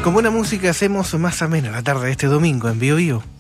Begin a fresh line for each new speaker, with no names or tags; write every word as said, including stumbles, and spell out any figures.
Con buena música hacemos más amena la tarde de este domingo en Bio Bio.